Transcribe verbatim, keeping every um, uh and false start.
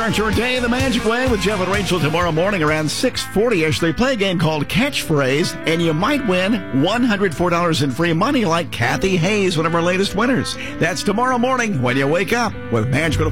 Start your day the magic way with Jeff and Rachel tomorrow morning around six forty-ish. They play a game called Catchphrase, and you might win one hundred four dollars in free money like Kathy Hayes, one of our latest winners. That's tomorrow morning when you wake up with Magical